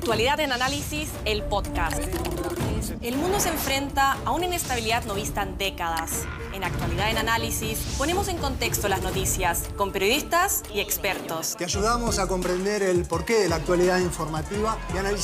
Actualidad en Análisis, el podcast. El mundo se enfrenta a una inestabilidad no vista en décadas. En Actualidad en Análisis ponemos en contexto las noticias con periodistas y expertos. Te ayudamos a comprender el porqué de la actualidad informativa y analizamos